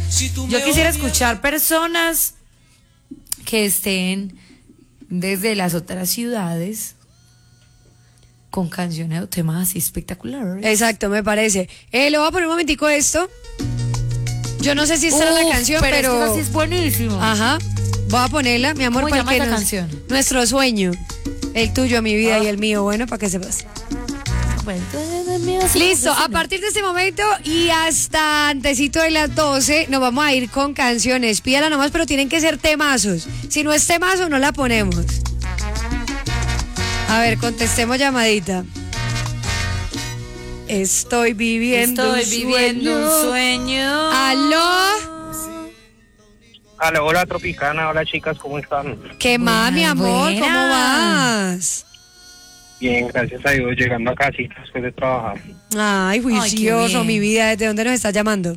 Yo quisiera escuchar personas que estén desde las otras ciudades con canciones o temas así espectaculares. Exacto, me parece. Le voy a poner un momentico esto. Yo no sé si esta era la canción, pero esta sí es buenísimo. Ajá. Voy a ponerla, mi amor, ¿Cómo llama porque esa canción? Nuestro sueño. El tuyo, mi vida, y el mío. Bueno, para que sepas. Bueno, Listo, a partir de este momento y hasta antesito de las 12 nos vamos a ir con canciones. Pídala nomás, pero tienen que ser temazos. Si no es temazo, no la ponemos. A ver, contestemos llamadita. Estoy viviendo un sueño. ¿Aló? Hola, hola Tropicana, hola chicas, ¿cómo están? ¿Qué más, mi amor? buena. ¿Cómo vas? Bien, gracias a Dios, llegando a casita después de trabajar. Ay, juicioso, bien. mi vida. ¿Desde dónde nos estás llamando?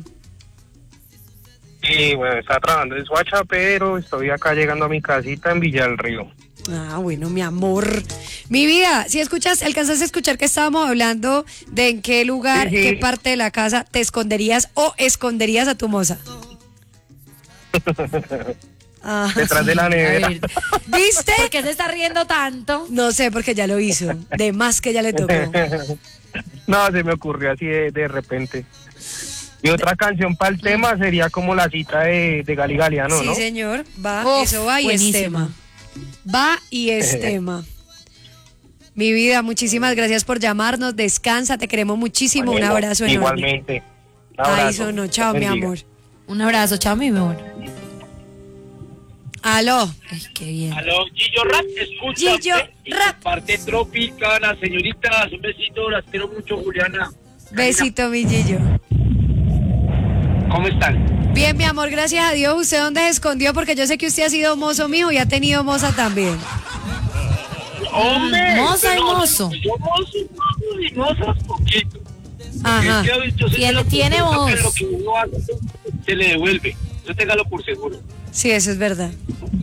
Y bueno, estaba trabajando en Suacha, pero estoy acá llegando a mi casita en Villa del Río. Ah, bueno, mi amor. Mi vida, si escuchas, alcanzaste a escuchar que estábamos hablando de en qué lugar, Sí. qué parte de la casa te esconderías o esconderías a tu moza. Ah, Detrás de la A nevera. ver, ¿viste? ¿por qué se está riendo tanto? No sé, porque ya lo hizo. De más que ya le tocó. No, se me ocurrió así de repente. Y otra canción para el tema sería como la cita de Gali Galiano, Sí, ¿no? señor. Va, Uf, eso va y es buenísima. tema. Va y es tema. Mi vida, muchísimas gracias por llamarnos. Descansa, te queremos muchísimo. Bueno, Un abrazo enorme. igualmente. Un abrazo. Ay, sonó. Chao, mi Bendiga. amor. Un abrazo, chao, mi amor. Aló. Ay, qué bien. Aló, Gillo Rap, escucha. Gillo Rap. Parte Tropicana, señoritas, un besito, las quiero mucho, Juliana. Besito, mi Gillo. ¿Cómo están? Bien, mi amor, gracias a Dios. ¿Usted dónde se escondió? Porque yo sé que usted ha sido mozo mío y ha tenido moza también. ¡Hombre! Moza y pero mozo. Yo mozo y moza poquito. Ajá. Es que yo sé Y él que lo que tiene uno toca, voz. lo que uno hace, se le devuelve. Yo téngalo por seguro. Sí, eso es verdad.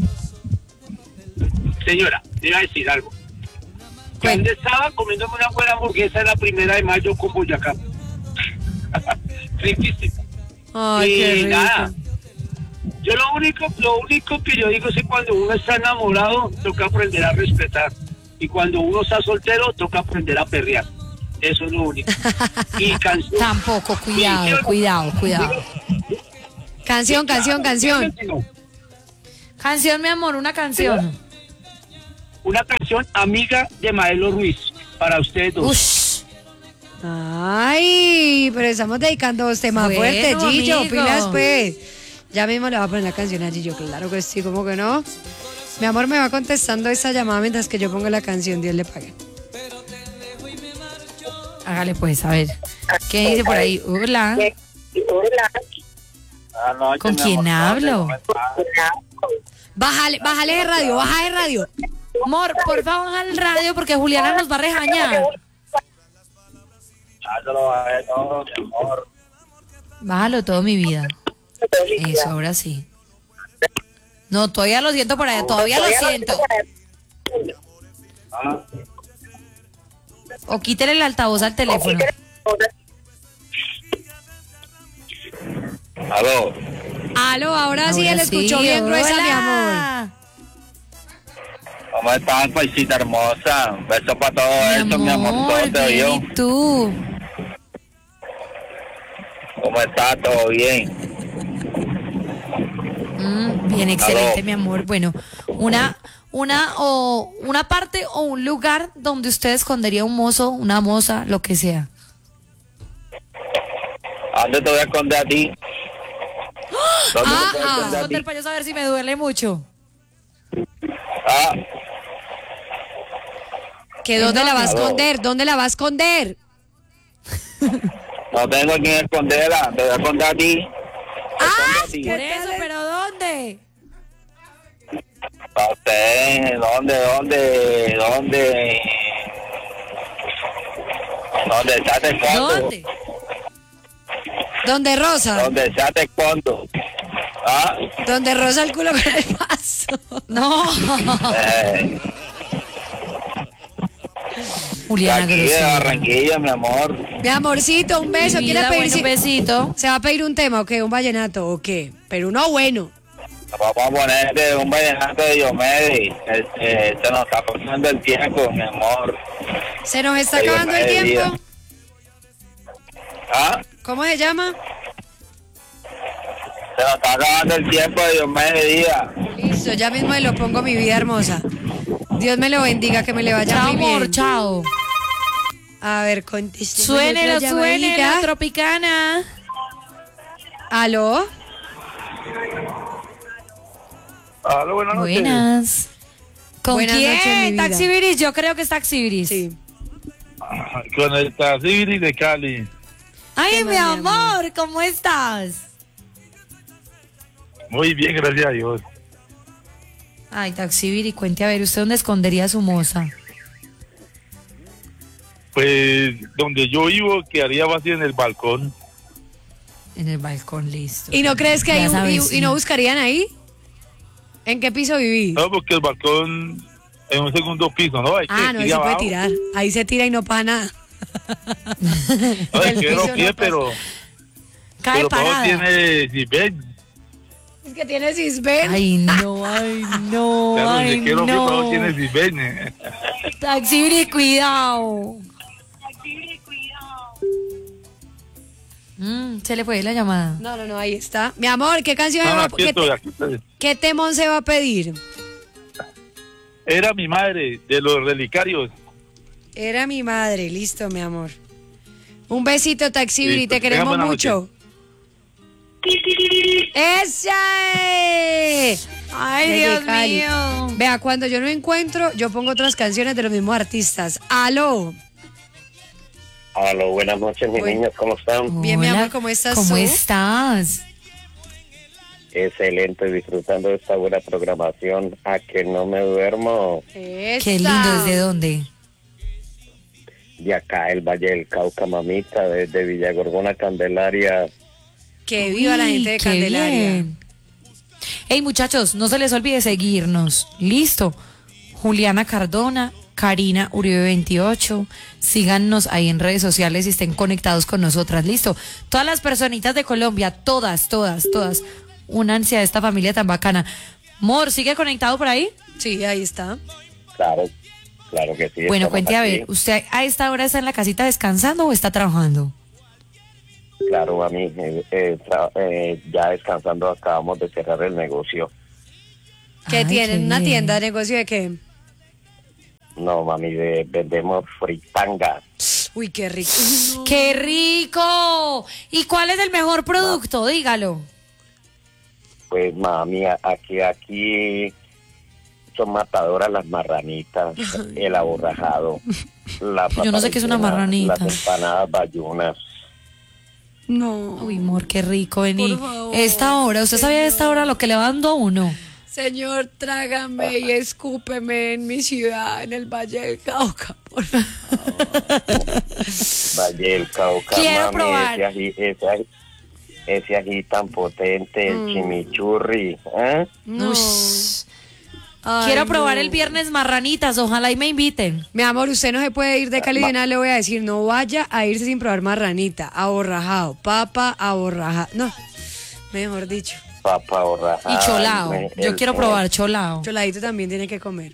Señora, te iba a decir algo. Que Bueno. antes estaba comiéndome una buena hamburguesa en la 1 de mayo con Boyacá. Riquísimo. Ay, qué Y rico. nada. Yo lo único que yo digo es que cuando uno está enamorado, toca aprender a respetar. Y cuando uno está soltero, toca aprender a perrear. Eso es lo único. Y canción. Tampoco, cuidado. Canción. Canción, mi amor, una canción. Una canción amiga de Maelo Ruiz. Para ustedes dos. Ush. Ay, pero estamos dedicando dos temas Bueno, fuertes, Gillo. amigo. Pilas, pues. Ya mismo le voy a poner la canción a Gillo. Claro que sí, ¿cómo que no? Mi amor me va contestando esa llamada mientras que yo pongo la canción. Dios le pague. Hágale pues, a ver. ¿Qué dice por ahí? Hola. ¿Con quién hablo? Bájale de radio, baja de radio. Amor, por favor, baja el radio porque Juliana nos va a regañar. Bájalo todo, mi vida. Eso, ahora sí. No, todavía lo siento por allá, todavía lo siento. O quítele el altavoz al teléfono. Aló. Aló, ahora sí él escuchó bien gruesa, mi amor. Hola. ¿Cómo están, paisita hermosa? Un beso para todo eso, mi amor. ¿Todo te bien, oyó? ¿y tú? ¿Cómo está? ¿Todo bien? Bien, excelente, Aló. mi amor. Bueno, una parte o un lugar donde usted escondería un mozo, una moza, lo que sea. ¿A dónde te voy a esconder a ti? ¿Dónde te voy a esconder a ti? Esconder para yo saber si me duele mucho. Ah, ¿Que dónde la va a Aló. esconder? ¿Dónde la va a esconder? no tengo a quien esconderla. Te voy a esconder a ti. ¡Ah! Esconde a ti. Por eso, pero ¿dónde? No sé, ¿dónde? ¿Dónde se te escondo? ¿Dónde? ¿Dónde Rosa? ¿Dónde se te escondo? ¿Ah? ¿Dónde Rosa el culo con el paso? No. Eh, Juliana Aquí de grosera. Barranquilla, mi amor. Mi amorcito, un beso. Mi ¿Quiere vida, pedir? bueno, un besito. ¿Se va a pedir un tema o qué? ¿Un vallenato o qué? Pero uno bueno. Vamos a ponerte un vallenato de Diomedes. Se nos está pasando el tiempo, mi amor. Se nos está Dios acabando el me tiempo. bendiga. ¿Ah? ¿Cómo se llama? Se nos está acabando el tiempo de Diomedes Díaz. Listo, ya mismo le lo pongo, mi vida hermosa. Dios me lo bendiga, que me le vaya Chao, muy bien. amor, chao. A ver, conteste. Suénelo, Tropicana. ¿Aló? Aló, buenas noches. Buenas. ¿Con Buenas quién? noches, mi vida. Taxibiris, yo creo que es Taxibiris. Sí. Con el Taxibiri de Cali. Ay, ¿Qué mi más, mi amor, ¿cómo estás? Muy bien, gracias a Dios. Ay, Taxibiri, cuente a ver, ¿usted dónde escondería a su moza? Pues donde yo vivo quedaría vacío en el balcón. En el balcón, listo. ¿Y no crees que Ya hay sabes, y no buscarían ahí? ¿En qué piso vivís? No, porque el balcón en un segundo piso, ¿no? Hay que Ah, no, ahí ir se puede abajo. tirar. Ahí se tira y no pasa nada. No, El es que piso los no pies, pasa. Cae pero todo parada. tiene, si ven, Es que tiene cisben. Ay, no, ay, no, claro, ay, si quiero que todo no. tiene, si ven. Taxibiri, cuidado. Se le fue la llamada. No, ahí está. Mi amor, ¿qué canción No, va- aquí qué, estoy, aquí estoy. qué temón se va a pedir? Era mi madre de los relicarios. Era mi madre, listo, mi amor. Un besito, Taxibiri, Listo, te queremos tengan buena mucho. ¡Ese! Ay, Desde Dios Cali. mío. Vea, cuando yo no encuentro, yo pongo otras canciones de los mismos artistas. ¡Aló! Aló, buenas noches, mis Bueno. niños, ¿cómo están? Bien, mi Hola, amor, ¿cómo estás ¿Cómo tú? estás? Excelente, disfrutando de esta buena programación. A que no me duermo. Esa. Qué lindo, ¿desde dónde? De acá, el Valle del Cauca, mamita, desde Villagorgona, Candelaria. Que viva la Uy, gente de qué Candelaria. bien. Hey, muchachos, no se les olvide seguirnos. Listo. Juliana Cardona, Karina Uribe 28. Síganos ahí en redes sociales y estén conectados con nosotras. Listo. Todas las personitas de Colombia, todas. Únanse a esta familia tan bacana. Mor, ¿sigue conectado por ahí? Sí, ahí está. Claro, claro que sí. Bueno, estamos cuente a aquí. ver, ¿usted a esta hora está en la casita descansando o está trabajando? Claro, a mí, ya descansando, acabamos de cerrar el negocio. ¿Qué Ay, tienen? qué ¿Una bien. tienda de negocio de qué? No, mami, vendemos fritanga. Uy, qué rico. ¡Qué rico! ¿Y cuál es el mejor producto? Dígalo. Pues, mami, aquí son matadoras las marranitas, el aborrajado, la Yo no sé qué es una papa marranita. rellena, las empanadas bayunas. No. Uy, amor, qué rico, vení. Por favor, Esta hora, ¿usted sabía de esta hora lo que le va dando a uno? Señor, trágame y escúpeme en mi ciudad, en el Valle del Cauca, por favor. Valle del Cauca, Quiero mami, probar. ese ají tan potente, el chimichurri, ¿eh? No. Ush. Ay, Quiero probar no. el viernes marranitas, ojalá y me inviten. Mi amor, usted no se puede ir de Cali de nada, le voy a decir, no vaya a irse sin probar marranita, aborrajado, papa, aborrajado. No, mejor dicho, Papa aborrajada. Y cholao. Yo quiero probar cholao. choladito también tiene que comer.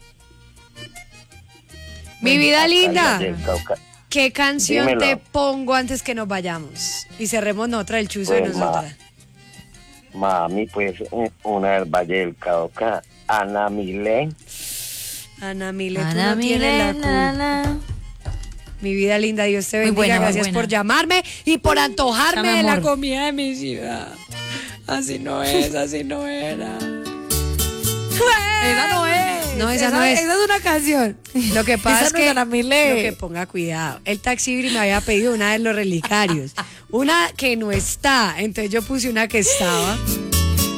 Mi vida linda, Valle del Cauca. ¿qué canción Dímelo. te pongo antes que nos vayamos? Y cerremos otra del chuzo de Pues, nosotras. Mami, pues una del Valle del Cauca, Ana Milén. Ana Mile, tú Ana no tienes la culpa. Milena. Mi vida linda, Dios te Muy bendiga. buena, muy Gracias buena. por llamarme y por antojarme Llame, de la amor. comida de mi ciudad. Así no es, así no era. Esa no es. No, esa no es. Esa es una canción. Lo que pasa Esa es no es que, Ana Milé. lo que ponga cuidado. El taxibri me había pedido una de los relicarios. Una que no está. Entonces yo puse una que estaba.